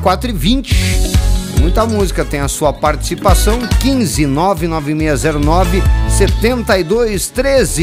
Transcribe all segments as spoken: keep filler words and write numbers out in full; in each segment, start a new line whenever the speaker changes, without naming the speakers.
quatro e vinte. Muita música, tem a sua participação. quinze nove nove seis zero nove sete dois um três.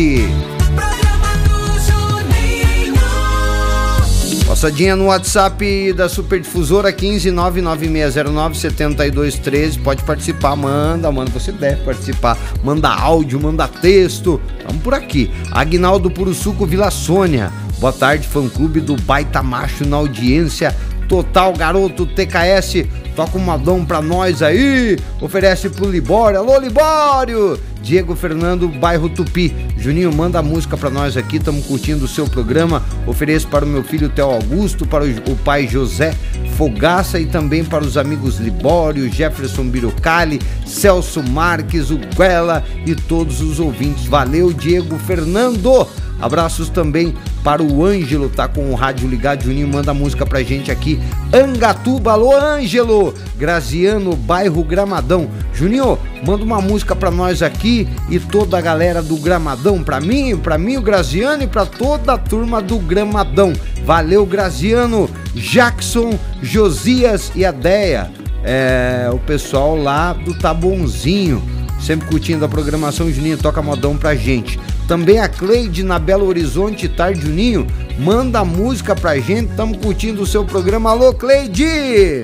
Passadinha no WhatsApp da Superdifusora, quinze nove nove seis zero nove sete dois um três. Pode participar, manda, mano, você deve participar. Manda áudio, manda texto. Vamos por aqui. Aguinaldo Puruçuco, Vila Sônia. Boa tarde, fã-clube do Baita Macho na audiência total, garoto T K S. Toca um modão pra nós aí. Oferece pro Libório. Alô, Libório! Diego Fernando, bairro Tupi. Juninho, manda a música pra nós aqui. Estamos curtindo o seu programa. Ofereço para o meu filho Theo Augusto, para o, o pai José Fogaça e também para os amigos Libório, Jefferson Birocali, Celso Marques, o Guela e todos os ouvintes. Valeu, Diego Fernando! Abraços também para o Ângelo, tá com o rádio ligado. Juninho, manda a música pra gente aqui. Angatuba, alô Ângelo! Graziano, bairro Gramadão. Juninho, manda uma música pra nós aqui e toda a galera do Gramadão. Pra mim, pra mim, o Graziano e pra toda a turma do Gramadão. Valeu, Graziano, Jackson, Josias e a Deia. É, o pessoal lá do Tabonzinho. Sempre curtindo a programação. Juninho, toca modão pra gente. Também a Cleide na Belo Horizonte, tarde, Juninho, manda a música pra gente, estamos curtindo o seu programa. Alô, Cleide!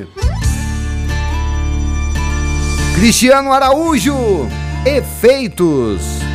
Cristiano Araújo, Efeitos.